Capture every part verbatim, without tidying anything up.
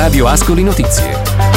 Radio Ascoli Notizie.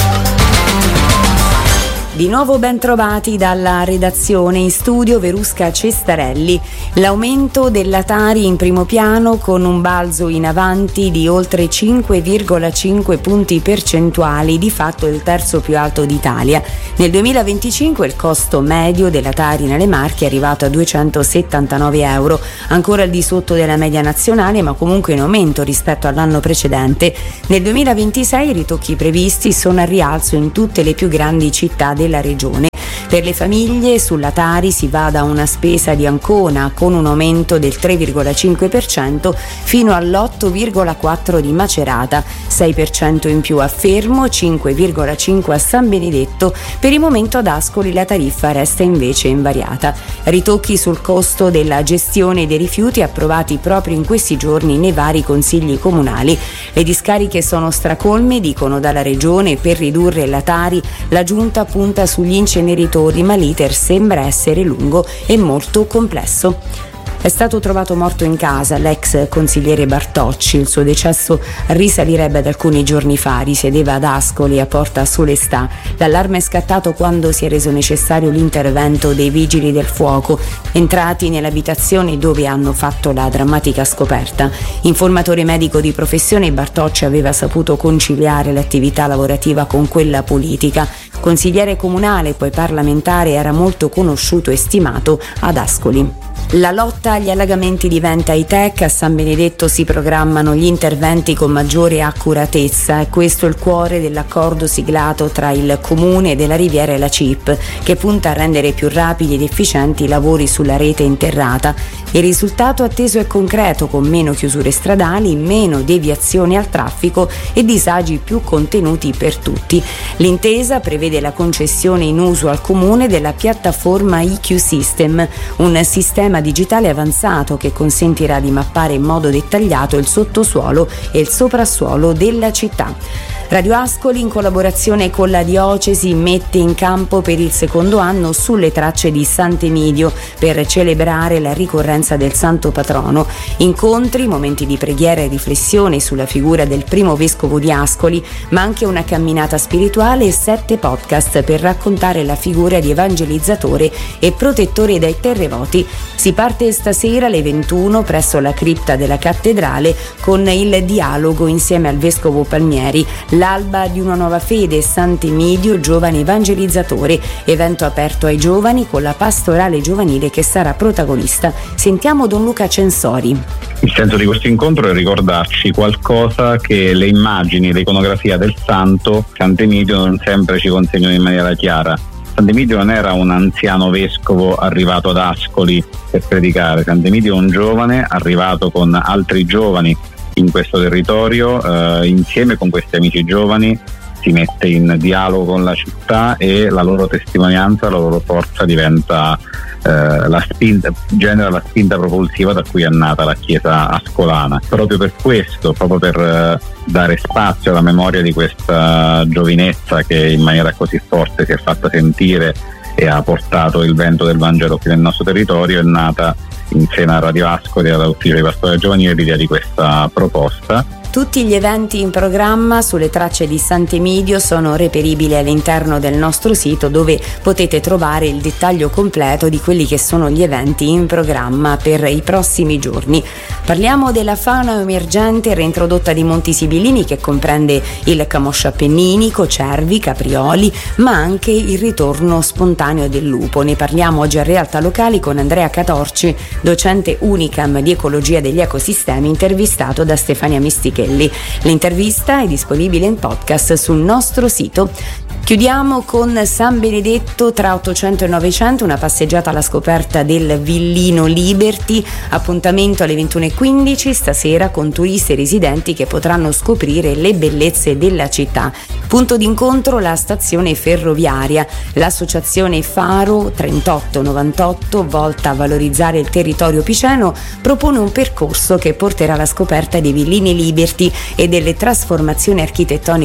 Di nuovo ben trovati dalla redazione, in studio Verusca Cestarelli. L'aumento della Tari in primo piano con un balzo in avanti di oltre cinque virgola cinque punti percentuali, di fatto il terzo più alto d'Italia. Nel duemilaventicinque il costo medio della Tari nelle Marche è arrivato a duecentosettantanove euro, ancora al di sotto della media nazionale ma comunque in aumento rispetto all'anno precedente. Nel duemilaventisei i ritocchi previsti sono al rialzo in tutte le più grandi città del la regione. Per le famiglie sulla Tari si va da una spesa di Ancona con un aumento del tre virgola cinque per cento fino all'otto virgola quattro per cento di Macerata, sei per cento in più a Fermo, cinque virgola cinque per cento a San Benedetto. Per il momento ad Ascoli la tariffa resta invece invariata. Ritocchi sul costo della gestione dei rifiuti approvati proprio in questi giorni nei vari consigli comunali. Le discariche sono stracolme, dicono dalla regione. Per ridurre la Tari la giunta punta sugli inceneritori, ma l'iter sembra essere lungo e molto complesso. È stato trovato morto in casa l'ex consigliere Bartocci. Il suo decesso risalirebbe ad alcuni giorni fa. Risiedeva ad Ascoli a Porta Solestà. L'allarme è scattato quando si è reso necessario l'intervento dei vigili del fuoco, entrati nell'abitazione dove hanno fatto la drammatica scoperta. Informatore medico di professione, Bartocci aveva saputo conciliare l'attività lavorativa con quella politica. Consigliere comunale, poi parlamentare, era molto conosciuto e stimato ad Ascoli. La lotta agli allagamenti diventa high-tech. A San Benedetto si programmano gli interventi con maggiore accuratezza. È questo il cuore dell'accordo siglato tra il Comune della Riviera e la C I P, che punta a rendere più rapidi ed efficienti i lavori sulla rete interrata. Il risultato atteso è concreto, con meno chiusure stradali, meno deviazioni al traffico e disagi più contenuti per tutti. L'intesa prevede la concessione in uso al Comune della piattaforma I Q System, un sistema digitale avanzato che consentirà di mappare in modo dettagliato il sottosuolo e il soprassuolo della città. Radio Ascoli, in collaborazione con la Diocesi, mette in campo per il secondo anno Sulle tracce di Sant'Emidio per celebrare la ricorrenza del santo patrono. Incontri, momenti di preghiera e riflessione sulla figura del primo vescovo di Ascoli, ma anche una camminata spirituale e sette podcast per raccontare la figura di evangelizzatore e protettore dai terremoti. Si parte stasera alle ventuno presso la cripta della cattedrale con il dialogo insieme al vescovo Palmieri. L'alba di una nuova fede, Sant'Emidio, giovane evangelizzatore, evento aperto ai giovani con la pastorale giovanile che sarà protagonista. Sentiamo Don Luca Censori. Il senso di questo incontro è ricordarci qualcosa che le immagini, l'iconografia del santo Sant'Emidio non sempre ci consegnano in maniera chiara. Sant'Emidio non era un anziano vescovo arrivato ad Ascoli per predicare. Sant'Emidio è un giovane arrivato con altri giovani in questo territorio, eh, insieme con questi amici giovani si mette in dialogo con la città e la loro testimonianza, la loro forza diventa eh, la spinta, genera la spinta propulsiva da cui è nata la Chiesa ascolana. Proprio per questo, proprio per eh, dare spazio alla memoria di questa giovinezza che in maniera così forte si è fatta sentire e ha portato il vento del Vangelo qui nel nostro territorio, è nata insieme a Radio Ascoli e all'Ufficio di Pastorale Giovanile l'idea di questa proposta. Tutti gli eventi in programma sulle tracce di Sant'Emidio sono reperibili all'interno del nostro sito, dove potete trovare il dettaglio completo di quelli che sono gli eventi in programma per i prossimi giorni. Parliamo della fauna emergente reintrodotta di Monti Sibilini, che comprende il camoscio appenninico, cervi, caprioli, ma anche il ritorno spontaneo del lupo. Ne parliamo oggi a Realtà Locali con Andrea Catorci, docente Unicam di Ecologia degli Ecosistemi, intervistato da Stefania Mistichelli. L'intervista è disponibile in podcast sul nostro sito. Chiudiamo con San Benedetto, tra ottocento e novecento, una passeggiata alla scoperta del Villino Liberty. Appuntamento alle ventuno e quindici stasera con turisti e residenti che potranno scoprire le bellezze della città. Punto d'incontro la stazione ferroviaria. L'associazione Faro trentotto novantotto, volta a valorizzare il territorio piceno, propone un percorso che porterà alla scoperta dei Villini Liberty e delle trasformazioni architettoniche